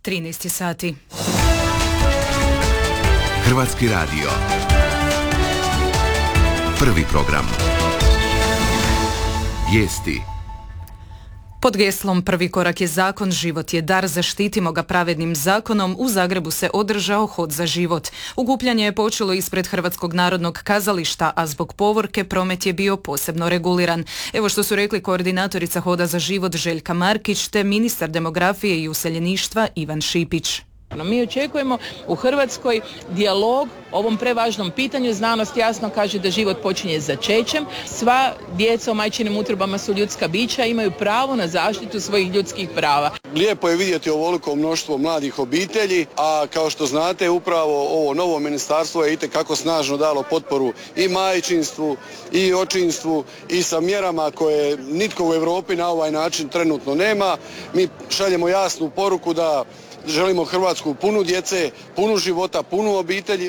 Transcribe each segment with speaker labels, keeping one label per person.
Speaker 1: 13 sati.
Speaker 2: Hrvatski radio. Prvi program. Vijesti.
Speaker 1: Pod geslom Prvi korak je zakon, život je dar, zaštitimo ga pravednim zakonom, u Zagrebu se održao hod za život. Okupljanje je počelo ispred Hrvatskog narodnog kazališta, a zbog povorke promet je bio posebno reguliran. Evo što su rekli koordinatorica hoda za život Željka Markić te ministar demografije i useljeništva Ivan Šipić.
Speaker 3: Mi očekujemo u Hrvatskoj dijalog o ovom prevažnom pitanju. Znanost jasno kaže da život počinje začećem. Sva djeca u majčinim utrobama su ljudska bića, imaju pravo na zaštitu svojih ljudskih prava.
Speaker 4: Lijepo je vidjeti ovoliko mnoštvo mladih obitelji, a kao što znate upravo ovo novo ministarstvo je itekako snažno dalo potporu i majčinstvu i očinstvu i sa mjerama koje nitko u Europi na ovaj način trenutno nema. Mi šaljemo jasnu poruku da želimo Hrvatsku punu djece, punu života, punu obitelji.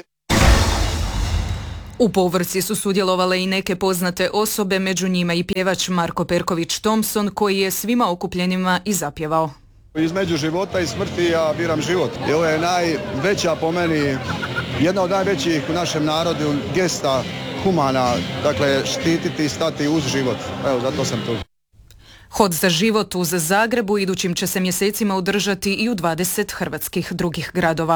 Speaker 1: U povorci su sudjelovale i neke poznate osobe, među njima i pjevač Marko Perković-Thompson koji je svima okupljenima i zapjevao.
Speaker 5: Između života i smrti ja biram život. I ovo je najveća po meni, jedna od najvećih u našem narodu gesta humana, dakle štititi i stati uz život. Evo, zato sam tu.
Speaker 1: Hod za život uz Zagrebu idućim će se mjesecima održati i u 20 hrvatskih drugih gradova.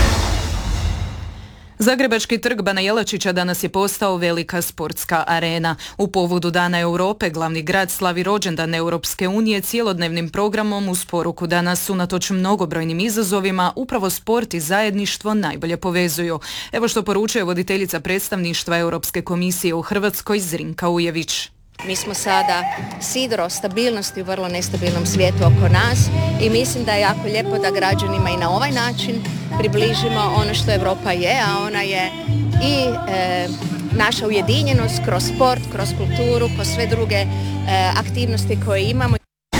Speaker 1: Zagrebački trg Bana Jelačića danas je postao velika sportska arena. U povodu Dana Europe glavni grad slavi rođendan Europske unije cjelodnevnim programom uz poruku da nas unatoč mnogobrojnim izazovima upravo sport i zajedništvo najbolje povezuju. Evo što poručuje voditeljica predstavništva Europske komisije u Hrvatskoj Zrinka Ujević.
Speaker 6: Mi smo sada sidro stabilnosti u vrlo nestabilnom svijetu oko nas i mislim da je jako lijepo da građanima i na ovaj način približimo ono što Europa je, a ona je i naša ujedinjenost kroz sport, kroz kulturu, kroz sve druge aktivnosti koje imamo.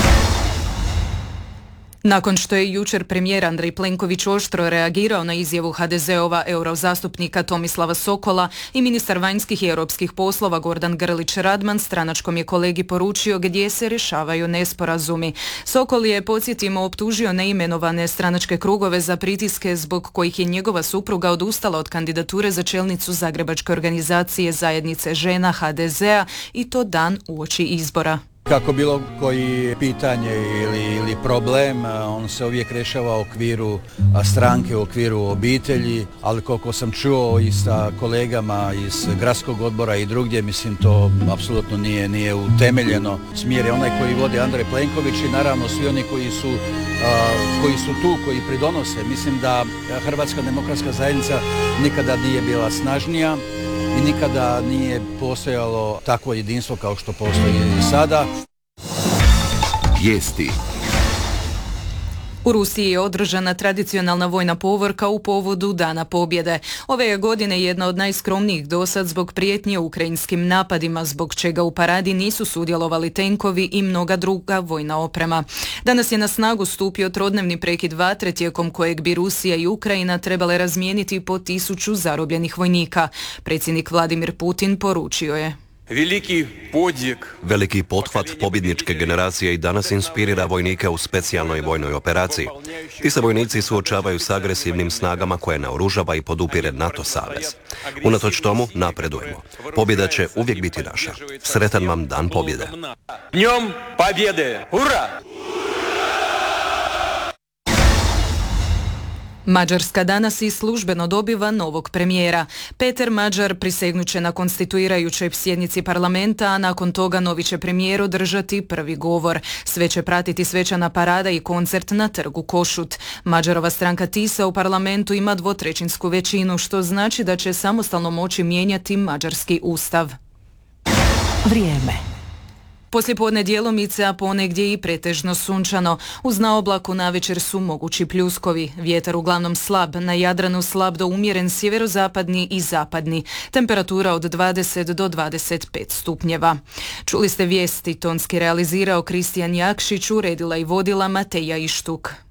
Speaker 1: Nakon što je jučer premijer Andrej Plenković oštro reagirao na izjavu HDZ-ova eurozastupnika Tomislava Sokola i ministar vanjskih i europskih poslova Gordan Grlić Radman stranačkom je kolegi poručio gdje se rješavaju nesporazumi. Sokol je, podsjetimo, optužio neimenovane stranačke krugove za pritiske zbog kojih je njegova supruga odustala od kandidature za čelnicu Zagrebačke organizacije Zajednice žena HDZ-a i to dan uoči izbora.
Speaker 7: Kako bilo koji pitanje ili problem, on se uvijek rješava u okviru stranke, u okviru obitelji, ali koliko sam čuo i sa kolegama iz gradskog odbora i drugdje, mislim to apsolutno nije utemeljeno. Smjer je onaj koji vodi Andrej Plenković i naravno svi oni koji su tu, koji pridonose. Mislim da Hrvatska demokratska zajednica nikada nije bila snažnija i nikada nije postojalo takvo jedinstvo kao što postoji i sada.
Speaker 2: Vijesti.
Speaker 1: U Rusiji je održana tradicionalna vojna povorka u povodu Dana pobjede. Ove je godine jedna od najskromnijih dosad zbog prijetnje ukrajinskim napadima, zbog čega u paradi nisu sudjelovali tenkovi i mnoga druga vojna oprema. Danas je na snagu stupio trodnevni prekid vatre tijekom kojeg bi Rusija i Ukrajina trebale razmijeniti po 1000 zarobljenih vojnika. Predsjednik Vladimir Putin poručio je:
Speaker 8: Veliki pothvat pobjedničke generacije i danas inspirira vojnike u specijalnoj vojnoj operaciji. Ti se vojnici suočavaju s agresivnim snagama koje naoružava i podupire NATO savez. Unatoč tomu napredujemo. Pobjeda će uvijek biti naša. Sretan vam dan pobjede.
Speaker 9: Dnjem pobjede! Hurra!
Speaker 1: Mađarska danas i službeno dobiva novog premijera. Peter Mađar prisegnuće na konstituirajućoj sjednici parlamenta, a nakon toga novi će premijer održati prvi govor. Sve će pratiti svečana parada i koncert na trgu Košut. Mađarova stranka TISA u parlamentu ima 2/3 većinu, što znači da će samostalno moći mijenjati mađarski ustav.
Speaker 10: Vrijeme.
Speaker 1: Poslijepodne djelomice, a ponegdje i pretežno sunčano. Uz naoblaku navečer su mogući pljuskovi. Vjetar uglavnom slab, na Jadranu slab do umjeren sjeverozapadni i zapadni. Temperatura od 20 do 25 stupnjeva. Čuli ste vijesti, tonski realizirao Kristijan Jakšić, uredila i vodila Mateja Ištuk.